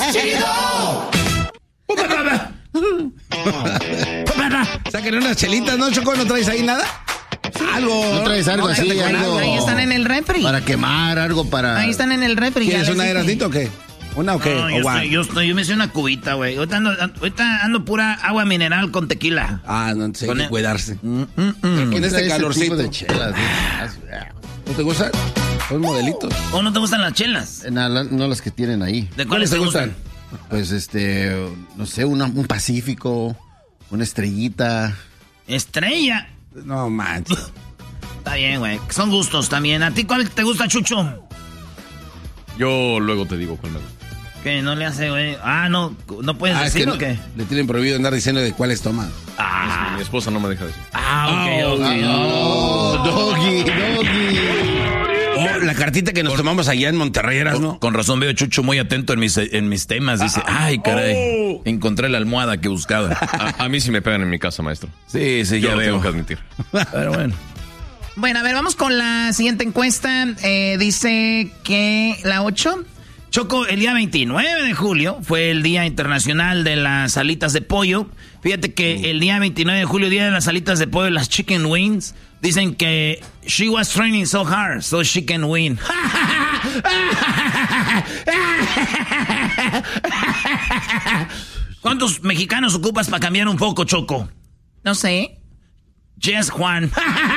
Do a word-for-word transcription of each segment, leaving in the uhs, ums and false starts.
¡Chido! Sáquenle unas chelitas, ¿no, Choco? ¿No traes ahí nada? Algo. ¿No traes algo no, así? Algo, algo ahí están en el refri. Para quemar, algo para... Ahí están en el refri. ¿Quieres una Erasnito o qué? ¿Una o qué? No, yo, ¿O estoy, yo, estoy, yo me hice una cubita, güey. Ahorita ando, ahorita ando pura agua mineral con tequila. Ah, no sé, hay que cuidarse. Mm, mm, mm. Con este calorcito. De chelas, ¿No te gustan? Son modelitos. ¿O no te gustan las chelas? No, no las que tienen ahí. ¿De cuáles te gustan? Pues este, no sé, una, un Pacífico, una estrellita. ¿Estrella? No manches. Está bien, güey. Son gustos también. ¿A ti cuál te gusta, Chucho? Yo luego te digo cuál me gusta. ¿Qué? ¿No le hace, güey? Ah, no. ¿No puedes ah, decir es que o no, qué? Le tienen prohibido andar diciendo de cuáles toman. Ah. Es que mi esposa no me deja decir. Ah, ok, ok. Oh, oh, doggy, doggy. Oh, la cartita que nos tomamos allá en Monterrey, ¿no? Con, con razón veo a Chucho muy atento en mis, en mis temas. Dice, Ah, ay, caray, oh. encontré la almohada que buscaba. A, a mí sí me pegan en mi casa, maestro. Sí, sí, Yo ya lo veo. tengo que admitir. Pero bueno. Bueno, a ver, vamos con la siguiente encuesta. Eh, dice que la ocho. Choco, el día veintinueve de julio fue el Día Internacional de las Alitas de Pollo. Fíjate que el día veintinueve de julio, Día de las Alitas de Pollo, las chicken wings, dicen que she was training so hard, so she can win. ¿Cuántos mexicanos ocupas para cambiar un poco, Choco? No sé. Yes, Juan.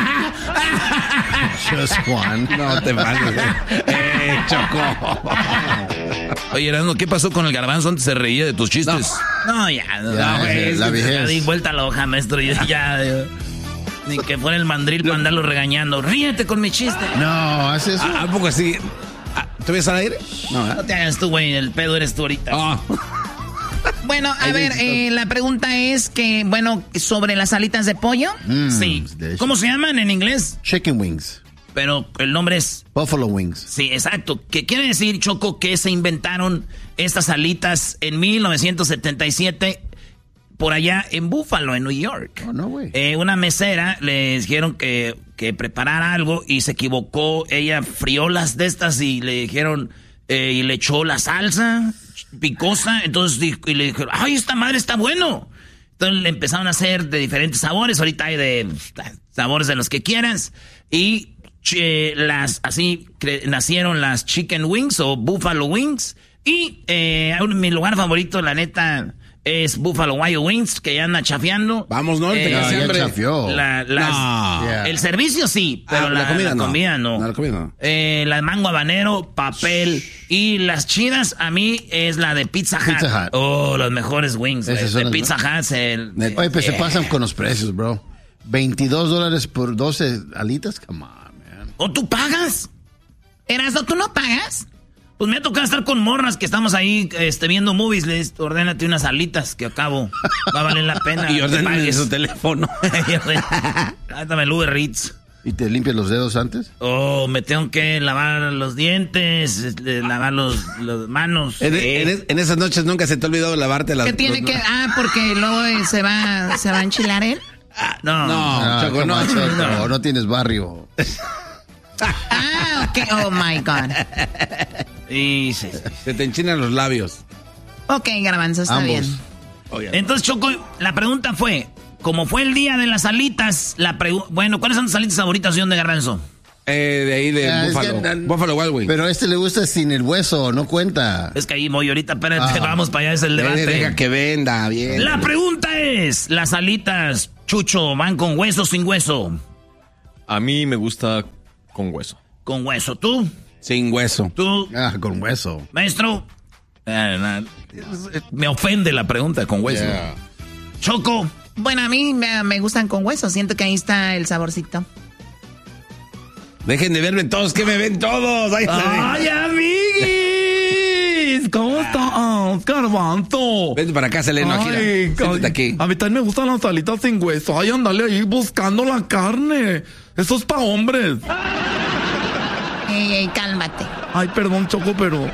Just Juan. No te vayas. Eh, Choco. Oye, Erasmo, ¿qué pasó con el garbanzo? Antes se reía de tus chistes. No, no ya. No, Ya, no, güey, la es que vejez. ya di vuelta a la hoja, maestro. Ya, ya, ya. Ni que fuera el mandril para andarlo regañando. Ríete con mi chiste. No, hace eso. ¿A, a poco así? ¿Te ves al aire? No, No ¿eh? te hagas tú, güey. El pedo eres tú ahorita. Ah. Bueno, a ver, eh, la pregunta es que, bueno, sobre las alitas de pollo. Mm, Sí. delicious. ¿Cómo se llaman en inglés? Chicken wings. Pero el nombre es... Buffalo wings. Sí, exacto. ¿Qué quiere decir, Choco, que se inventaron estas alitas en mil novecientos setenta y siete por allá en Buffalo, en New York? Oh, no, güey. Eh, una mesera le dijeron que, que preparara algo y se equivocó. Ella frió las de estas y le dijeron... Eh, y le echó la salsa picosa. Entonces dijo, y le dijeron, ¡ay, esta madre está bueno! Entonces le empezaron a hacer de diferentes sabores. Ahorita hay de sabores de los que quieras. Y eh, las así cre- nacieron las chicken wings o buffalo wings. Y eh, mi lugar favorito, la neta, es Buffalo Wild Wings, que ya anda chafeando. Vamos, ¿no? Te Eh, quedaste ya hambre. chafió. La- las- No. Yeah. El servicio sí, pero Ah, la, la comida la no. comida no. No, la comida no. Eh, la mango habanero, papel. Y las chidas a mí es la de Pizza Hut. Pizza Hut. Oh, los mejores wings. güey. Esas son De las- Pizza Hut. El, Oye, pues se eh, pasan con los precios, bro. veintidós dólares por doce alitas. Come on, man. ¿O tú pagas? Erasmo, ¿tú no pagas? Pues me ha tocado estar con morras que estamos ahí este, viendo movies. Les ordénate unas alitas que acabo. Va a valer la pena. Y que ordenen pagues. su teléfono. Dame el Uber Eats. ¿Y te limpias los dedos antes? Oh, me tengo que lavar los dientes, este, lavar los, los manos. En, Eh, en- en esas noches nunca se te ha olvidado lavarte las... ¿Qué tiene los- que...? Ah, porque luego eh, se va, se va a enchilar él. No, No, Ah, Choco, come no. on, Choco, no. no tienes barrio. Ah, ok. Oh, my God. Y sí, sí. Se te enchinan los labios. Ok, Garbanzo, está Ambos. bien. Oye, Entonces, Choco, la pregunta fue, como fue el día de las alitas, la pregu- bueno, ¿cuáles son tus alitas favoritas de Garbanzo? eh, de ahí de Ah, es Buffalo. que- Buffalo Wild Wings. Pero a este le gusta sin el hueso, no cuenta. Es que ahí voy ahorita, espérate, Ah. vamos para allá, es el Eh, debate. deja que venda, bien. La pregunta es, ¿las alitas, Chucho, van con hueso o sin hueso? A mí me gusta con hueso. Con hueso. ¿Tú? Sin hueso. ¿Tú? Ah, con hueso. Maestro. Ah, nah, me ofende la pregunta con hueso. Yeah. Choco. Bueno, a mí me, me gustan con hueso. Siento que ahí está el saborcito. Dejen de verme todos, que me ven todos. Ahí está. ¡Ay, amiguis! ¿Cómo estás, Garbanzo? Vente para acá, Seleno. Aquí. Ay, Siéntate aquí. A mí también me gustan las alitas sin hueso. Ay, andale ahí buscando la carne. Eso es pa' hombres. Ey, ey, cálmate. Ay, perdón, Choco, pero...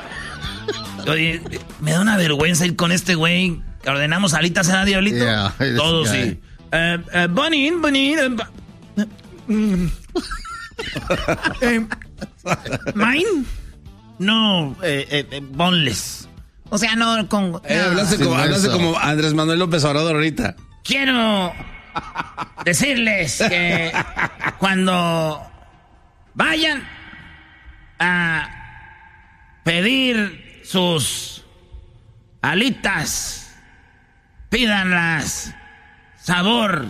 Oye, me da una vergüenza ir con este güey. Ordenamos alitas, ¿eh, Diablito? Yeah, this Todos guy. sí. Eh, eh, Bunny, Bunny. eh, ba- Mm. Eh, ¿Mine? No, eh, eh, eh, boneless. O sea, no con... Eh, no. hablaste, como, hablaste como Andrés Manuel López Obrador ahorita. Quiero decirles que cuando vayan a pedir sus alitas, pídanlas sabor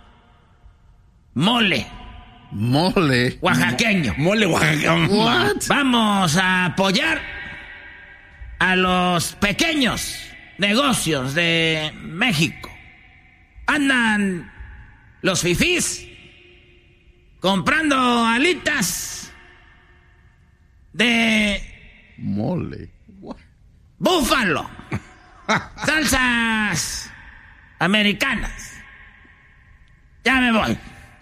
mole. Mole. Oaxaqueño. Mole oaxaqueño. What? Vamos a apoyar a los pequeños negocios de México. Andan los fifís comprando alitas de Mole. What? búfalo, salsas americanas. Ya me voy.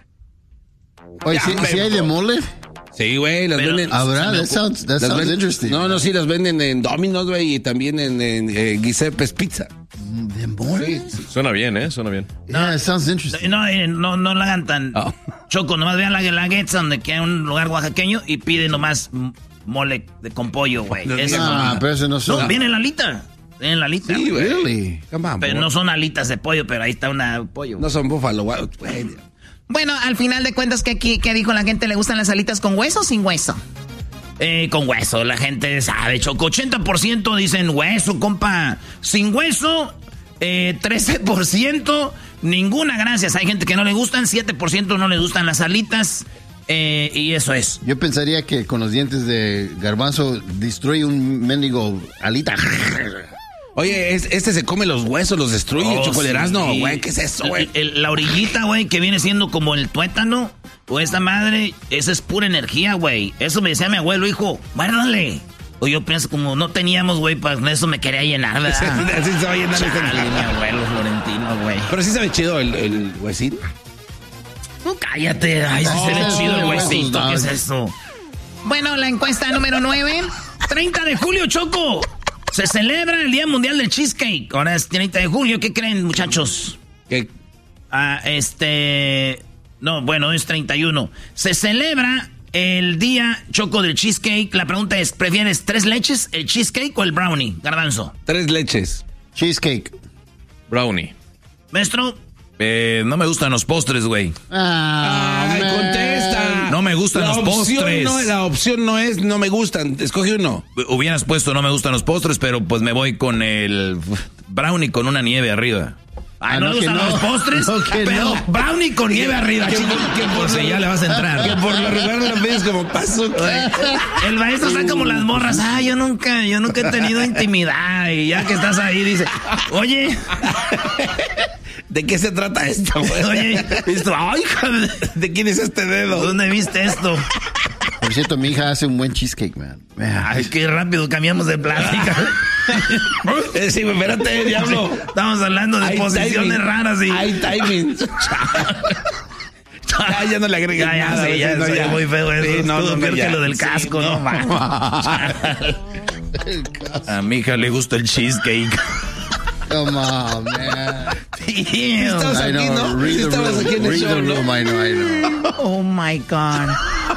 Oye, ¿sí, ¿sí hay de mole? Sí, güey, las Pero- venden. Habrá, that sounds, that las sounds ven- interesting. No, no, sí, las venden en Domino's, güey, y también en, en eh, Giuseppe's Pizza. ¿De mole? Suena bien, ¿eh? Suena bien. Yeah, it sounds interesting. No, eh, no, no la hagan tan Oh. choco, nomás vean la guelaguetza donde queda un lugar oaxaqueño y piden nomás m- mole de, con pollo, güey. Eso Ah, no. pero eso no No, suena. viene la alita. Viene la alita. Sí, güey. Really? Come on, Pero boy. no son alitas de pollo, pero ahí está una pollo. No son búfalo, güey. güey. Bueno, al final de cuentas, ¿qué, qué, qué dijo la gente? ¿Le gustan las alitas con hueso o sin hueso? Eh, con hueso, la gente sabe, Choco. ochenta por ciento dicen hueso, compa. Sin hueso, eh, trece por ciento, ninguna, gracias. Hay gente que no le gustan, siete por ciento no le gustan las alitas. Eh, y eso es. Yo pensaría que con los dientes de garbanzo destruye un mendigo alita. Oye, es- este se come los huesos, los destruye, Oh, chocolerazno, sí. güey. ¿Qué es eso, güey? El- el- la orillita, güey, que viene siendo como el tuétano, o esa madre, esa es pura energía, güey. Eso me decía mi abuelo, hijo, guárdale. O yo pienso, como no teníamos, güey, pues eso me quería llenar, ¿verdad? Así se va a llenar este- Chale, mi abuelo Florentino, güey. Pero sí sabe chido el, el huesito. Tú cállate, ay, sí se ve Oh, chido el huesos, huesito, ¿qué es dog. eso? Bueno, la encuesta número nueve. treinta de julio, Choco. Se celebra el Día Mundial del Cheesecake. Ahora es treinta de julio, ¿qué creen, muchachos? Que Ah, este... No, bueno, es treinta y uno. Se celebra el día, Choco, del cheesecake. La pregunta es, ¿prefieres tres leches, el cheesecake o el brownie? Garbanzo. tres leches. Cheesecake. Brownie. Maestro, Eh, no me gustan los postres, güey. Ah, Ay, man. contesta. No me gustan La los opción postres. No, la opción no es no me gustan. Escoge uno. Hubieras puesto no me gustan los postres, pero pues me voy con el brownie con una nieve arriba. ay, Ah, no, no, le que gustan no. los postres, No, que pero no. brownie con nieve arriba, chico. Por si ya le vas a entrar. Que por lo regular me lo pides como paso. El maestro está como las morras. Ah, yo nunca, yo nunca he tenido intimidad. Y ya que estás ahí, dice, oye, ¿De qué se trata esto, güey? oye, esto, ay, hija de- ¿De quién es este dedo? ¿dónde viste esto? Por cierto, mi hija hace un buen cheesecake, man. Man. Ay, qué rápido cambiamos de plática. Eh, sí, güey, espérate, diablo. Estamos hablando de Hay posiciones timing. raras y... Hay timing. Ya, ya no le agregues Ya, ya, nada. sí, ya, no, soy muy feo eso. Sí, no, Estuvo no, peor ya. que lo del Sí, casco, no, man. A mi hija le gusta el cheesecake. Come on, man. Estabas I aquí, know. ¿no? Read Sí the estabas room. aquí en el Read show, the ¿no? room. I know, I know. Oh my God.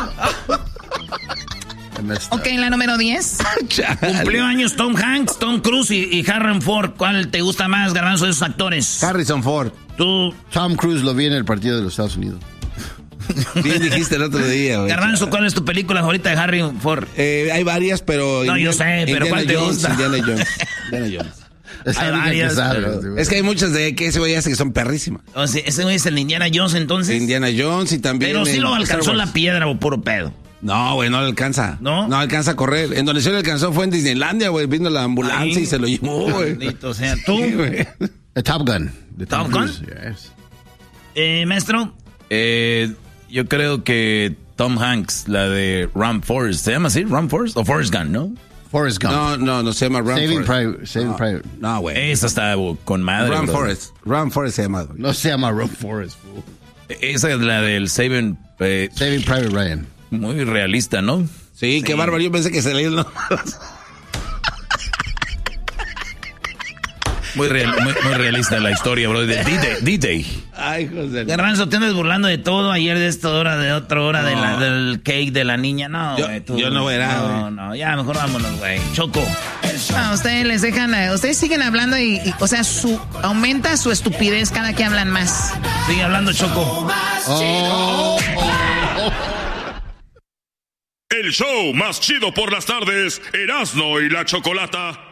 I messed up. Ok, la número diez. Cumplió años Tom Hanks, Tom Cruise y, y Harrison Ford. ¿Cuál te gusta más, Garbanzo, de esos actores? Harrison Ford. Tú, Tom Cruise lo vi en el partido de los Estados Unidos. Bien dijiste el otro día, güey. Garbanzo, ¿cuál es tu película favorita de Harrison Ford? Eh, hay varias, pero... No, yo sé, pero Indiana ¿cuál te Jones, gusta? Indiana Jones. Indiana Jones. Es la Hay única que varias, sabe, pero- güey. Es que hay muchas de que ese güey hace que son perrísimas. O sea, ese güey es el Indiana Jones, entonces. Indiana Jones y también... Pero sí en lo Star alcanzó Wars. la piedra o puro pedo. No, güey, no le alcanza. ¿No? No alcanza a correr. En donde se le alcanzó fue en Disneylandia, güey. Vino la ambulancia Ahí. y se lo llevó, güey. Maldito sea, tú, Sí, güey. The Top Gun. The Top Cruise, yes. eh, maestro. Eh, yo creo que Tom Hanks, la de Ram Forrest, ¿se llama así? ¿Ram Forrest? ¿O Forrest Gump, no? Forrest Gump. No, no, no se llama Run Saving Forest. Private. Saving Private. No, güey. Esa está con madre. Run bro. Forest. Run Forest se llama, güey. No se llama Run Forrest, fool. Esa es la del Saving... eh, Saving Private Ryan. muy realista, ¿no? Sí, qué bárbaro. Yo pensé que se leía el nombre. Muy, real- muy, muy realista la historia, bro. De D-Day. D-Day. Ay, José. Garbanzo, te andas burlando de todo. Ayer de esta hora, de otra hora, de la, del cake de la niña. No, Yo- güey. tú- yo no verá, No, güey. no, ya mejor vámonos, güey. Choco. No, ustedes les dejan, eh, ustedes siguen hablando y, y, o sea, su aumenta su estupidez cada que hablan más. Sigue hablando, Choco. Oh, El show más chido por las tardes, Erasmo y la Chocolata.